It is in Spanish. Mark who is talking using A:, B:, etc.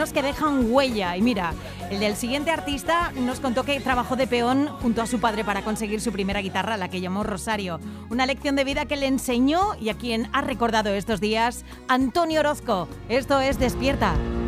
A: recuerdos que dejan huella. Y mira, el del siguiente artista nos contó que trabajó de peón junto a su padre para conseguir su primera guitarra, la que llamó Rosario. Una lección de vida que le enseñó y a quien ha recordado estos días Antonio Orozco. Esto es Despierta.